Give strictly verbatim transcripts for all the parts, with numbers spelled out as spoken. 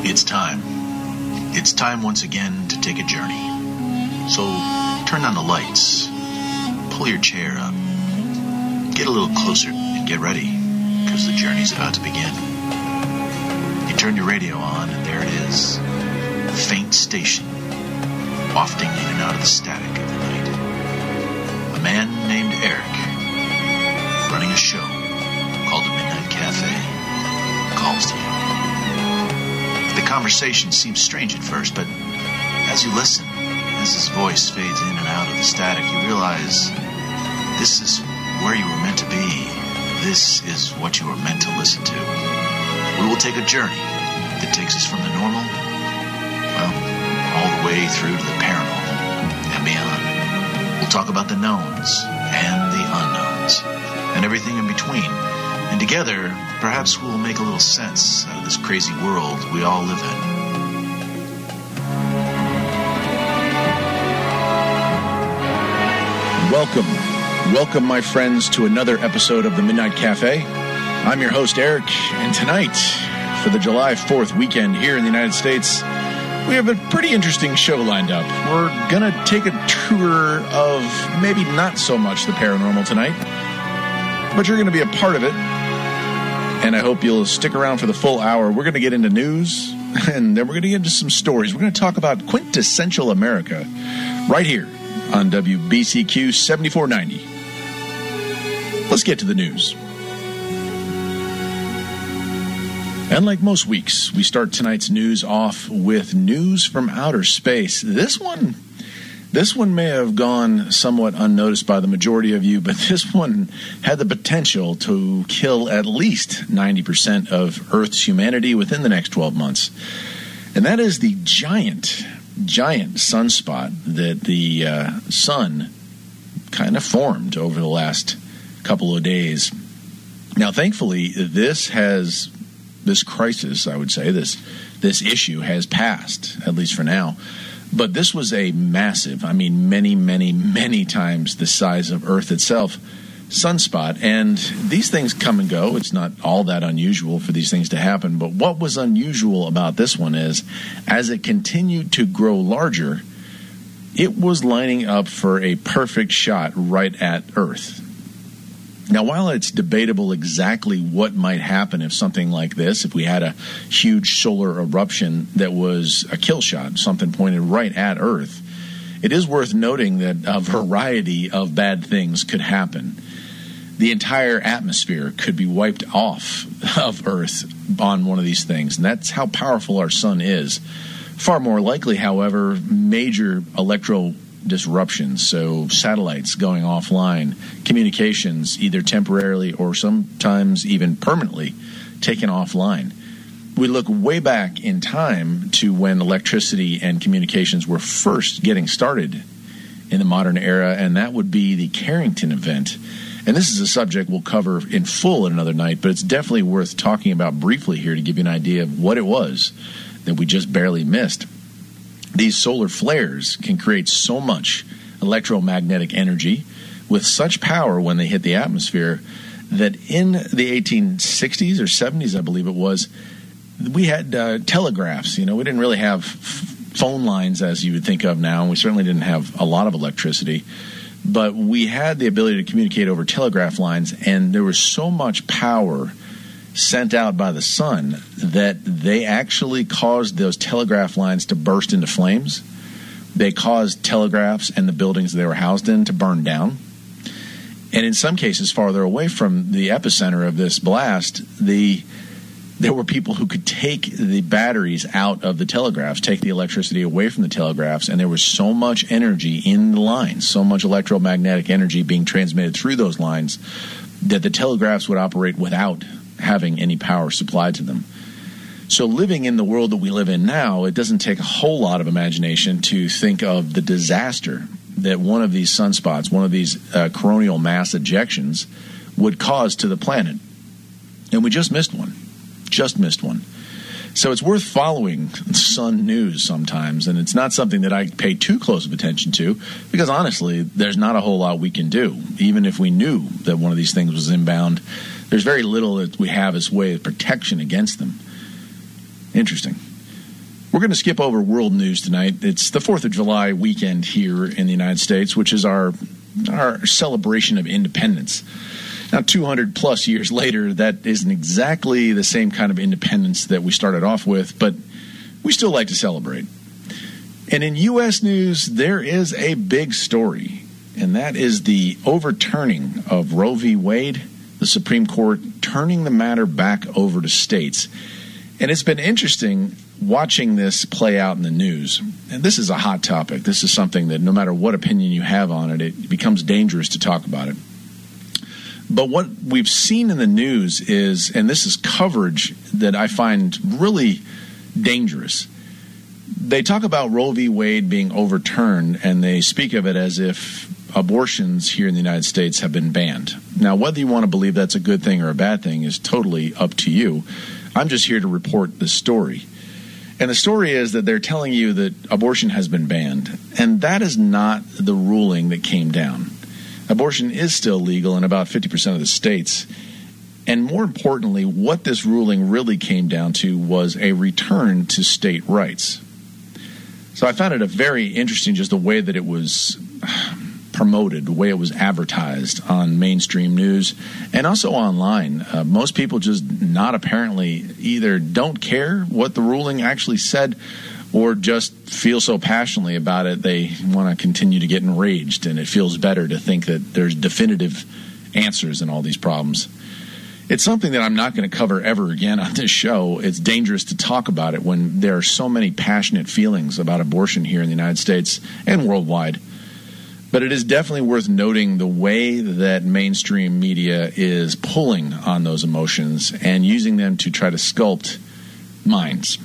It's time. It's time once again to take a journey. So turn on the lights, pull your chair up, get a little closer and get ready, because the journey's about to begin. You turn your radio on and there it is, a faint station, wafting in and out of the static of the night. A man named Eric, running a show called the Midnight Cafe, calls to you. The conversation seems strange at first, but as you listen, as his voice fades in and out of the static, you realize this is where you were meant to be. This is what you were meant to listen to. We will take a journey that takes us from the normal, well, all the way through to the paranormal and beyond. We'll talk about the knowns and the unknowns and everything in between. And together, perhaps we'll make a little sense out of this crazy world we all live in. Welcome. Welcome, my friends, to another episode of the Midnight Cafe. I'm your host, Eric, and tonight, for the July fourth weekend here in the United States, we have a pretty interesting show lined up. We're going to take a tour of maybe not so much the paranormal tonight, but you're going to be a part of it. And I hope you'll stick around for the full hour. We're going to get into news, and then we're going to get into some stories. We're going to talk about quintessential America right here on W B C Q seventy-four ninety. Let's get to the news. And like most weeks, we start tonight's news off with news from outer space. This one... This one may have gone somewhat unnoticed by the majority of you, but this one had the potential to kill at least ninety percent of Earth's humanity within the next twelve months. And that is the giant, giant sunspot that the uh, sun kind of formed over the last couple of days. Now, thankfully, this has, this crisis, I would say, this this issue has passed, at least for now. But this was a massive, I mean, many, many, many times the size of Earth itself, sunspot. And these things come and go. It's not all that unusual for these things to happen. But what was unusual about this one is, as it continued to grow larger, it was lining up for a perfect shot right at Earth. Now, while it's debatable exactly what might happen if something like this, if we had a huge solar eruption that was a kill shot, something pointed right at Earth, it is worth noting that a variety of bad things could happen. The entire atmosphere could be wiped off of Earth on one of these things, and that's how powerful our sun is. Far more likely, however, major electro disruptions, so satellites going offline, communications either temporarily or sometimes even permanently taken offline. We look way back in time to when electricity and communications were first getting started in the modern era, and that would be the Carrington event. And this is a subject we'll cover in full at another night, but it's definitely worth talking about briefly here to give you an idea of what it was that we just barely missed. These solar flares can create so much electromagnetic energy with such power when they hit the atmosphere that in the eighteen sixties or seventies, I believe it was, we had uh, telegraphs. You know, we didn't really have f- phone lines as you would think of now, and we certainly didn't have a lot of electricity. But we had the ability to communicate over telegraph lines, and there was so much power sent out by the sun that they actually caused those telegraph lines to burst into flames. They caused telegraphs and the buildings they were housed in to burn down. And in some cases, farther away from the epicenter of this blast, the there were people who could take the batteries out of the telegraphs, take the electricity away from the telegraphs, and there was so much energy in the lines, so much electromagnetic energy being transmitted through those lines that the telegraphs would operate without having any power supplied to them. So living in the world that we live in now, it doesn't take a whole lot of imagination to think of the disaster that one of these sunspots, one of these uh, coronal mass ejections would cause to the planet. And we just missed one. Just missed one. So it's worth following sun news sometimes, and it's not something that I pay too close of attention to, because honestly, there's not a whole lot we can do. Even if we knew that one of these things was inbound, there's very little that we have as way of protection against them. Interesting. We're going to skip over world news tonight. It's the fourth of July weekend here in the United States, which is our our celebration of independence. Now, two hundred plus years later, that isn't exactly the same kind of independence that we started off with, but we still like to celebrate. And in U S news, there is a big story, and that is the overturning of Roe v. Wade, the Supreme Court turning the matter back over to states. And it's been interesting watching this play out in the news. And this is a hot topic. This is something that no matter what opinion you have on it, it becomes dangerous to talk about it. But what we've seen in the news is, and this is coverage that I find really dangerous. They talk about Roe v. Wade being overturned, and they speak of it as if abortions here in the United States have been banned. Now, whether you want to believe that's a good thing or a bad thing is totally up to you. I'm just here to report the story. And the story is that they're telling you that abortion has been banned, and that is not the ruling that came down. Abortion is still legal in about fifty percent of the states. And more importantly, what this ruling really came down to was a return to state rights. So I found it a very interesting, just the way that it was promoted, the way it was advertised on mainstream news and also online. Uh, most people just not apparently either don't care what the ruling actually said or just feel so passionately about it they want to continue to get enraged, and it feels better to think that there's definitive answers in all these problems. It's something that I'm not going to cover ever again on this show. It's dangerous to talk about it when there are so many passionate feelings about abortion here in the United States and worldwide. But it is definitely worth noting the way that mainstream media is pulling on those emotions and using them to try to sculpt minds.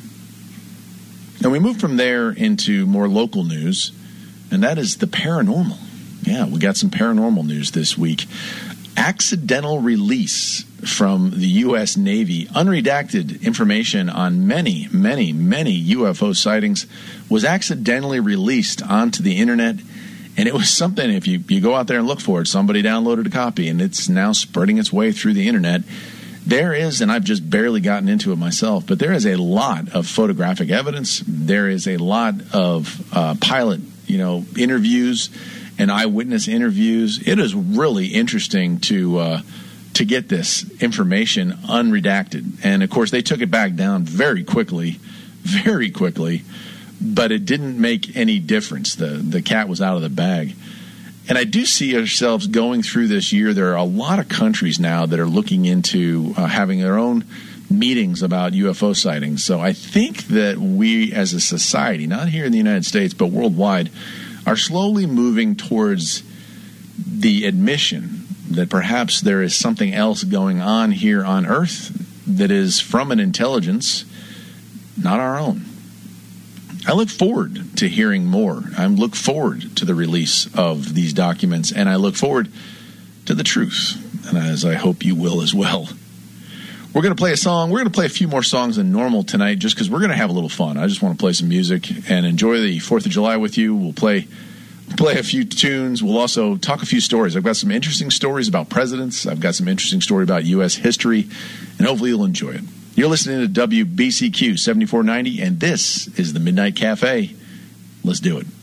And we move from there into more local news, and that is the paranormal. Yeah, we got some paranormal news this week. Accidental release from the U S Navy, unredacted information on many, many, many U F O sightings was accidentally released onto the internet. And it was something, if you, you go out there and look for it, somebody downloaded a copy, and it's now spreading its way through the internet. There is, and I've just barely gotten into it myself, but there is a lot of photographic evidence. There is a lot of uh, pilot, you know, interviews and eyewitness interviews. It is really interesting to uh, to get this information unredacted. And, of course, they took it back down very quickly, very quickly. But it didn't make any difference. The the cat was out of the bag. And I do see ourselves going through this year. There are a lot of countries now that are looking into uh, having their own meetings about U F O sightings. So I think that we as a society, not here in the United States, but worldwide, are slowly moving towards the admission that perhaps there is something else going on here on Earth that is from an intelligence not our own. I look forward to hearing more. I look forward to the release of these documents, and I look forward to the truth, and as I hope you will as well. We're going to play a song. We're going to play a few more songs than normal tonight just because we're going to have a little fun. I just want to play some music and enjoy the fourth of July with you. We'll play play a few tunes. We'll also talk a few stories. I've got some interesting stories about presidents. I've got some interesting story about U S history, and hopefully you'll enjoy it. You're listening to W B C Q seventy-four ninety, and this is the Midnight Cafe. Let's do it.